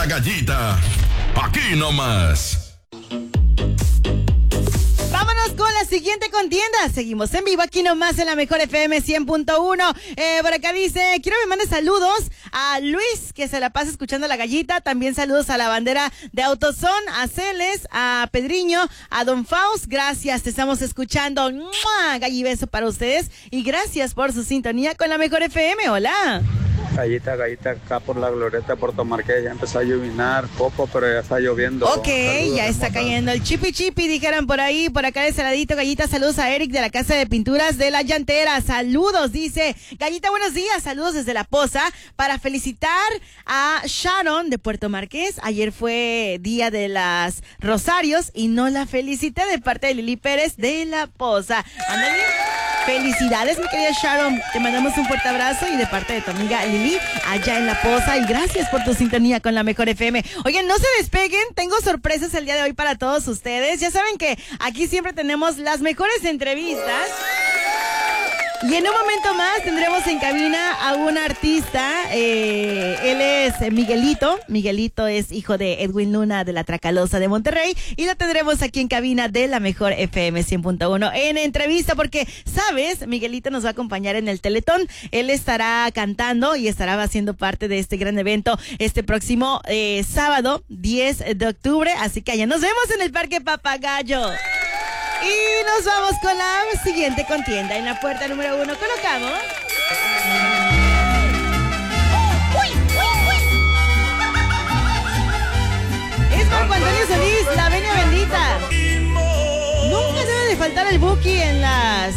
la Gallita. Aquí nomás. Vámonos con la siguiente contienda. Seguimos en vivo aquí nomás en la Mejor FM 100.1. Por acá dice, quiero que me mande saludos a Luis, que se la pasa escuchando la Gallita. También saludos a la bandera de Autosón, a Celes, a Pedriño, a Don Faust. Gracias, te estamos escuchando. ¡Mua! Galli, beso para ustedes. Y gracias por su sintonía con la Mejor FM. Hola. Gallita, acá por la glorieta de Puerto Marqués, ya empezó a llovinar poco, pero ya está lloviendo. Ok, Saludos, ya está cayendo el chipi, dijeron por ahí, por acá de Saladito, Gallita, saludos a Eric de la Casa de Pinturas de la Llantera, saludos, dice, Gallita, buenos días, saludos desde La Poza, para felicitar a Sharon de Puerto Marqués, ayer fue Día de las Rosarios y no la felicité de parte de Lili Pérez de La Poza. Ándale, felicidades, mi querida Sharon, te mandamos un fuerte abrazo y de parte de tu amiga Lili allá en La Poza, y gracias por tu sintonía con la Mejor FM. Oigan, no se despeguen, tengo sorpresas el día de hoy para todos ustedes. Ya saben que aquí siempre tenemos las mejores entrevistas. Y en un momento más tendremos en cabina a un artista, él es Miguelito. Miguelito es hijo de Edwin Luna de la Tracalosa de Monterrey y lo tendremos aquí en cabina de la Mejor FM 100.1 en entrevista porque, ¿sabes? Miguelito nos va a acompañar en el Teletón. Él estará cantando y estará haciendo parte de este gran evento este próximo sábado 10 de octubre. Así que allá nos vemos en el Parque Papagayo. Y nos vamos con la siguiente contienda. En la puerta número 1 colocamos... Es Marco Antonio Solís, la venia bendita. Nunca debe de faltar el Buki en las